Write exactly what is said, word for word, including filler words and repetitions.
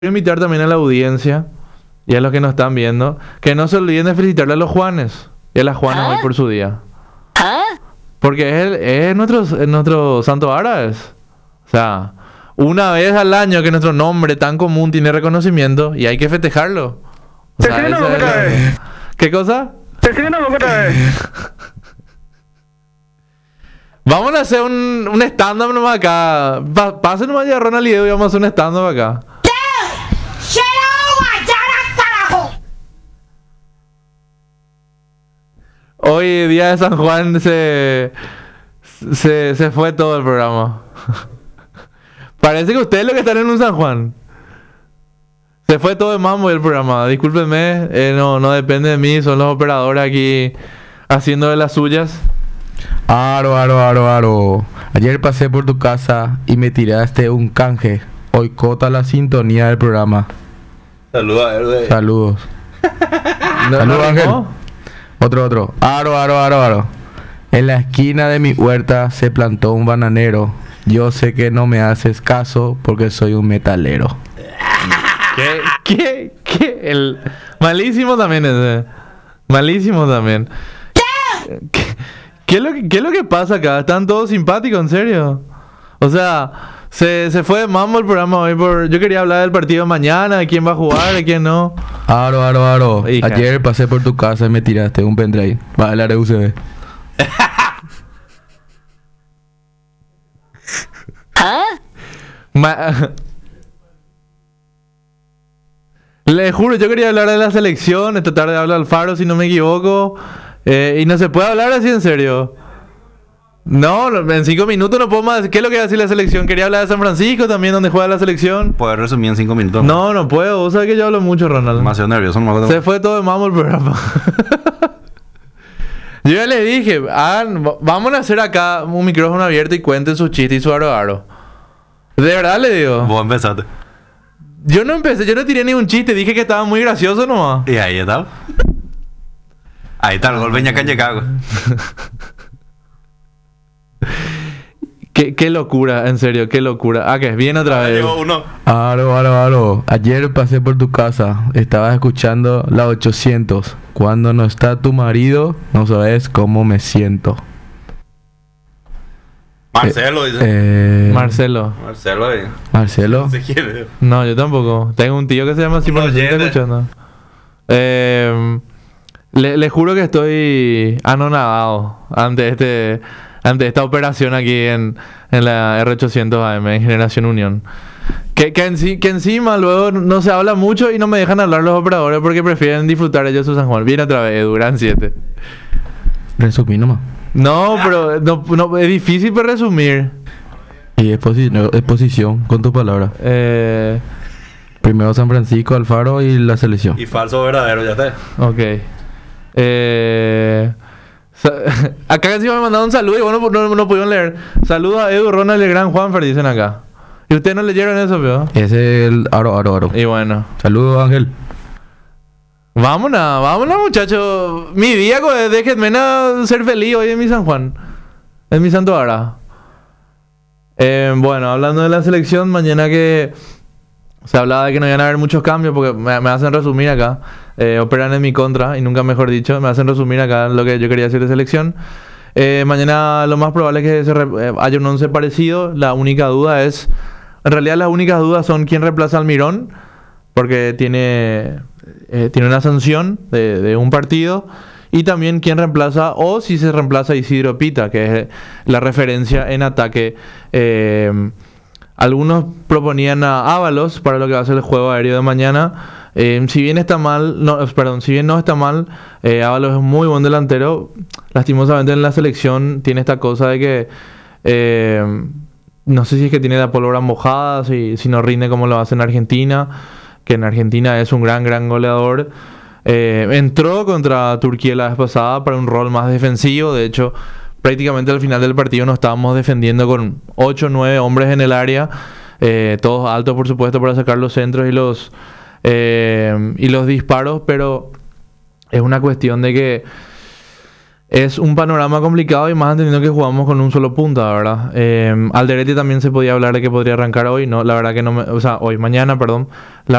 invitar también a la audiencia y a los que nos están viendo que no se olviden de felicitarle a los Juanes y a las Juanas hoy por su día. Porque es, el, es nuestro, es nuestro santo Aras. O sea, una vez al año que nuestro nombre tan común tiene reconocimiento y hay que festejarlo. O sea, esa es la... ¿Qué cosa? Vamos a hacer un, un stand-up nomás acá. Pa, pasen nomás ya a Ronald y Edu y vamos a hacer un stand-up acá. Hoy, día de San Juan, se, se, se fue todo el programa. Parece que ustedes lo que están en un San Juan. Se fue todo de mambo el programa. Discúlpenme, eh, no, no depende de mí. Son los operadores aquí haciendo de las suyas. Aro, aro, aro, aro. Ayer pasé por tu casa y me tiraste un canje. Hoy cota la sintonía del programa. Saludos, Héroe. Saludos. ¿No, Saludos, no Ángel. rimó? Otro, otro. Aro, aro, aro, aro. En la esquina de mi huerta se plantó un bananero. Yo sé que no me haces caso porque soy un metalero. ¿Qué? ¿Qué? ¿Qué? El... Malísimo también ese. Malísimo también. ¿Qué, qué, es lo que, ¿Qué es lo que pasa acá? Están todos simpáticos, en serio. O sea, se, se fue de mambo el programa hoy por... Yo quería hablar del partido de mañana, de quién va a jugar, de quién no. Aro, aro, aro. Hija. Ayer pasé por tu casa y me tiraste un pendrive. Va, el U C B. Ma- Le juro, yo quería hablar de la selección. Esta tarde habla Alfaro, si no me equivoco. Eh, y no se puede hablar así en serio. No, no, en cinco minutos no puedo más. ¿Qué es lo que va a decir la selección? Quería hablar de San Francisco también, donde juega la selección. Puedes resumir en cinco minutos. No, no puedo. Vos sabés que yo hablo mucho, Ronald. Demasiado nervioso. No me acuerdo. Se fue todo de mambo el programa. Yo ya les dije, hagan, va- vamos a hacer acá un micrófono abierto y cuenten sus chistes y su aro aro. De verdad le digo. Vos empezaste. Yo no empecé, yo no tiré ni un chiste, dije que estaba muy gracioso nomás. Y ahí está. Ahí está el gol Peña Cañecago. Qué, qué locura, en serio, qué locura. Ah, que viene otra vez. Llegó uno. Aro, aro, aro. Ayer pasé por tu casa. Estabas escuchando la ochocientos. Cuando no está tu marido, no sabes cómo me siento. Marcelo dice. Eh, Marcelo. Marcelo ahí. Marcelo. No sé quién es. No, yo tampoco. Tengo un tío que se llama así, Un pero no sé si está oyente. escuchando. Eh, le, le juro que estoy anonadado ante este ante esta operación aquí en, en la R ochocientos A M, en Generación Unión. Que, que, enci- que encima luego no se habla mucho y no me dejan hablar los operadores porque prefieren disfrutar ellos su San Juan. Viene otra vez, Edu, gran siete. Resumí nomás. No, pero no, no, es difícil para resumir. Y exposi- no, exposición con tu palabra. Eh, Primero San Francisco, Alfaro y la selección. Y falso verdadero, ya está. ok. Eh, sa- acá encima me mandaron un saludo y bueno, no, no pudieron leer. Saludos a Edu, Ronald y el Gran Juanfer, dicen acá. ¿Y ustedes no leyeron eso, pero? Ese es el aro, aro, aro. Y bueno. Saludos, Ángel. Vámonos, vámonos, muchachos. Mi día, co- déjenme a ser feliz hoy en mi San Juan. En mi Santo Ara. Eh, bueno, hablando de la selección, mañana que se hablaba de que no iban a haber muchos cambios, porque me, me hacen resumir acá. Eh, operan en mi contra, y nunca mejor dicho, me hacen resumir acá lo que yo quería decir de selección. Eh, mañana lo más probable es que se re- eh, haya un once parecido. La única duda es... En realidad las únicas dudas son quién reemplaza al Mirón, porque tiene, eh, tiene una sanción de, de un partido, y también quién reemplaza, o si se reemplaza a Isidro Pita, que es la referencia en ataque. Eh, algunos proponían a Ábalos para lo que va a ser el juego aéreo de mañana. Eh, si bien está mal, no, perdón, si bien no está mal, eh, Ábalos es un muy buen delantero. Lastimosamente en la selección tiene esta cosa de que eh, no sé si es que tiene la pólvora mojada, si, si no rinde como lo hace en Argentina, que en Argentina es un gran, gran goleador. Eh, entró contra Turquía la vez pasada para un rol más defensivo. De hecho, prácticamente al final del partido nos estábamos defendiendo con ocho o nueve hombres en el área, eh, todos altos por supuesto para sacar los centros y los, eh, y los disparos, pero es una cuestión de que es un panorama complicado y más entendiendo que jugamos con un solo punta, ¿verdad? Eh, Alderete también se podía hablar de que podría arrancar hoy, ¿no? La verdad que no me... O sea, hoy, mañana, perdón. La